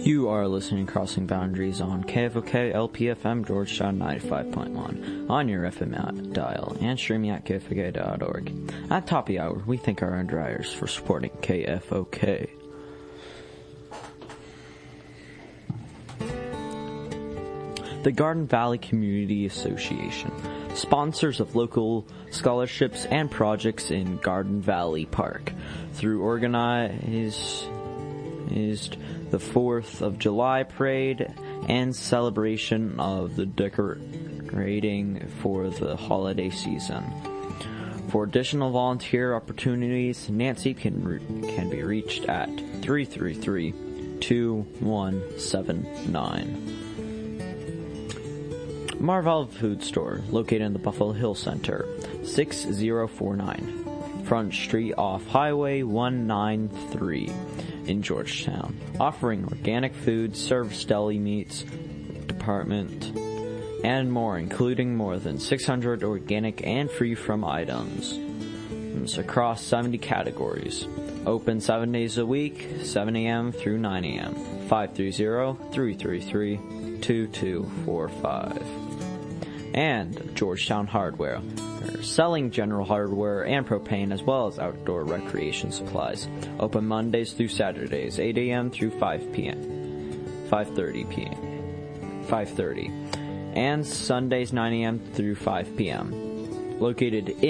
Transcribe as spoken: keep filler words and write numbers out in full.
You are listening to Crossing Boundaries on K F O K L P F M Georgetown ninety-five point one on your F M dial and streaming at K F O K dot org. At top of the hour, we thank our underwriters for supporting K F O K. The Garden Valley Community Association, sponsors of local scholarships and projects in Garden Valley Park, through organized the fourth of July parade and celebration of the decorating for the holiday season. For additional volunteer opportunities, Nancy can re- can be reached at three three three, two one seven nine. Marvel Food Store, located in the Buffalo Hill Center, six zero four nine Front Street off Highway one ninety-three in Georgetown, offering organic food, service deli meats department, and more, including more than six hundred organic and free-from items across seventy categories. Open seven days a week, seven a.m. through nine a.m. five three zero, three three three, two two four five. And Georgetown Hardware, selling general hardware and propane as well as outdoor recreation supplies. Open Mondays through Saturdays, eight a.m. through five p.m. five thirty p.m. five thirty. And Sundays, nine a.m. through five p.m. Located in